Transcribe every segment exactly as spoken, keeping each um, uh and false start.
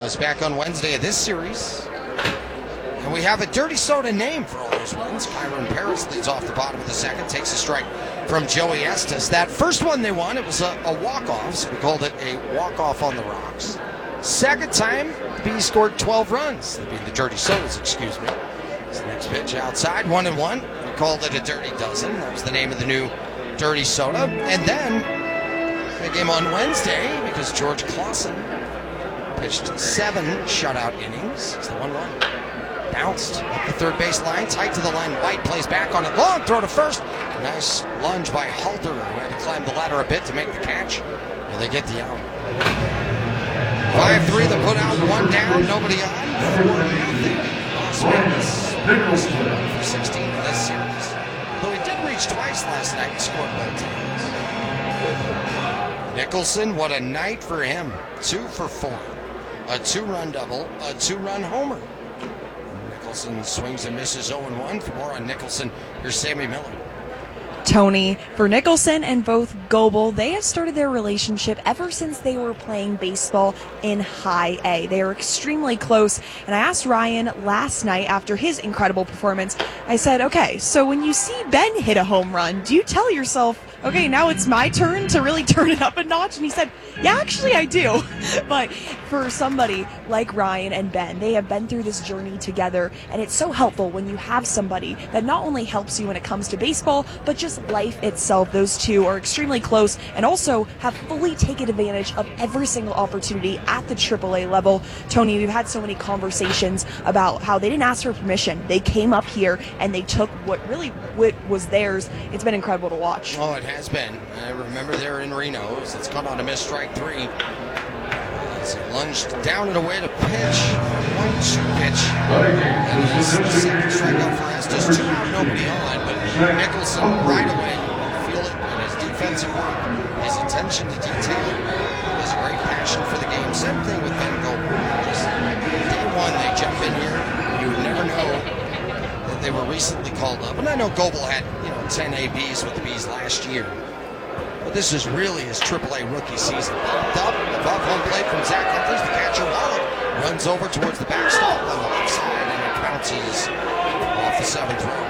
was back on Wednesday of this series. And we have a dirty soda name for all those wins. Kyron Paris leads off the bottom of the second, takes a strike from Joey Estes. That first one they won, it was a, a walk-off, so we called it a walk-off on the rocks. Second time, the Bees scored twelve runs. That'd be the Dirty Sodas, excuse me. This next pitch outside, one and one. We called it a Dirty Dozen. That was the name of the new Dirty Soda. And then the game on Wednesday, because George Clausen pitched seven shutout innings. It's the one run. Bounced up the third base line, tight to the line. White plays back on it. Long throw to first. Nice lunge by Halter, who had to climb the ladder a bit to make the catch. And they get the out. five three, they put out, one down, nobody on. four nothing. Las Vegas. one for sixteen in this series. Though he did reach twice last night and scored both times. Nicholson, what a night for him. Two for four. A two-run double, a two-run homer. Nicholson swings and misses oh and one. For more on Nicholson, here's Sammy Miller. Tony, for Nicholson and both Goebel, they have started their relationship ever since they were playing baseball in High A. They are extremely close, and I asked Ryan last night after his incredible performance, I said, okay, so when you see Ben hit a home run, do you tell yourself, okay, now it's my turn to really turn it up a notch? And he said, yeah, actually I do. But for somebody like Ryan and Ben, they have been through this journey together, and it's so helpful when you have somebody that not only helps you when it comes to baseball, but just life itself. Those two are extremely close and also have fully taken advantage of every single opportunity at the triple A level. Tony, we've had so many conversations about how they didn't ask for permission. They came up here and they took what really what was theirs. It's been incredible to watch. Oh, it has been. I remember they were in Reno. It's come on a missed strike three. As he lunged down and away to pitch. one two pitch. And this the second strikeout for Estes. Two out, nobody on. But Nicholson right away. Feel it in his defensive work. His attention to detail. He has a great passion for the game. Same thing with Ben Goebel. Just day one, they jump in here. You never know that they were recently called up. And I know Goebel had, you know, ten A Bs with the Bees last year. But this is really his triple A rookie season. Popped up above home plate from Zach Humphries. The catcher Wallach runs over towards the backstop on the left side, and it bounces off the seventh row.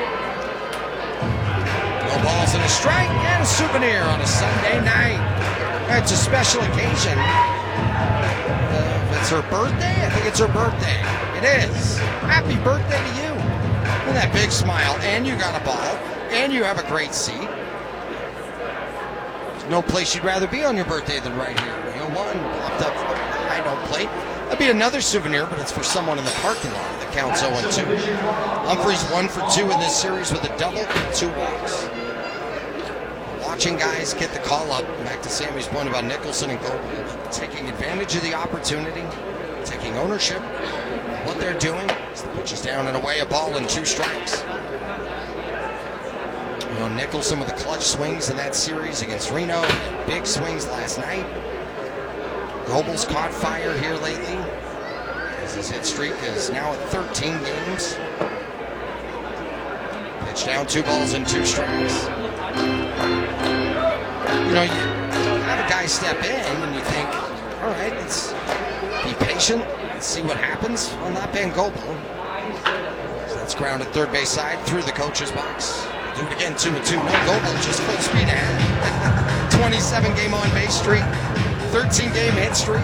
No balls and a strike and a souvenir on a Sunday night. It's a special occasion. Uh, if it's her birthday, I think it's her birthday. It is. Happy birthday to you. With that big smile, and you got a ball, and you have a great seat. No place you'd rather be on your birthday than right here. You know, one popped up I don't plate. That'd be another souvenir, but it's for someone in the parking lot that counts oh and two. Humphries one for two in this series with a double and two walks. Watching guys get the call up, back to Sammy's point about Nicholson and Goebel, taking advantage of the opportunity, taking ownership of what they're doing. As the pitch is down and away, a ball and two strikes. You know, Nicholson with the clutch swings in that series against Reno. Big swings last night. Goebel's caught fire here lately, as his hit streak is now at thirteen games. Pitch down, two balls and two strikes. You know, you have a guy step in and you think, all right, let's be patient and see what happens. Well, not Ben Goebel. So that's grounded third base side through the coach's box. Do it again, two and two. No, Goebel just full speed ahead. twenty-seven game on base streak, thirteen game hit streak.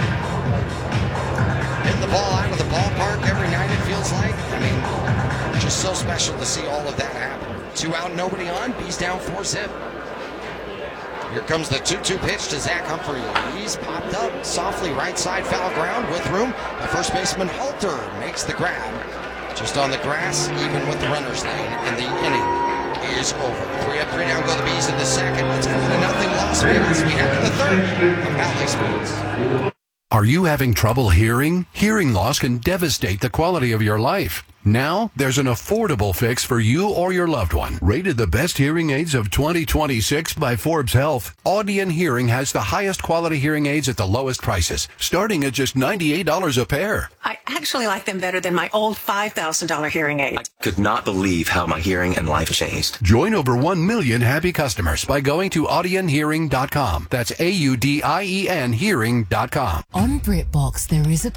Hitting the ball out of the ballpark every night, it feels like. I mean, just so special to see all of that happen. Two out, nobody on. Bees down four zip. Here comes the two two pitch to Zach Humphrey. He's popped up softly right side foul ground with room. The first baseman Halter makes the grab. Just on the grass, even with the runner's lane, and the inning is over. Three up, three down, go the Bees in the second. It's four to nothing Las Vegas. We head to the third of Valley Sports. Are you having trouble hearing? Hearing loss can devastate the quality of your life. Now, there's an affordable fix for you or your loved one. Rated the best hearing aids of twenty twenty-six by Forbes Health, Audion Hearing has the highest quality hearing aids at the lowest prices, starting at just ninety-eight dollars a pair. I actually like them better than my old five thousand dollars hearing aid. I could not believe how my hearing and life changed. Join over one million happy customers by going to audion hearing dot com. That's A U D I E N hearing dot com. On BritBox, there is a